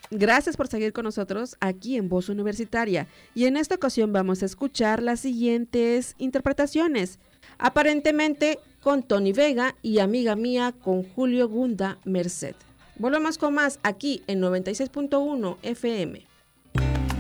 Gracias por seguir con nosotros aquí en Voz Universitaria. Y en esta ocasión vamos a escuchar las siguientes interpretaciones. Aparentemente con Tony Vega y Amiga Mía con Julio Gunda Merced. Volvemos con más aquí en 96.1 FM.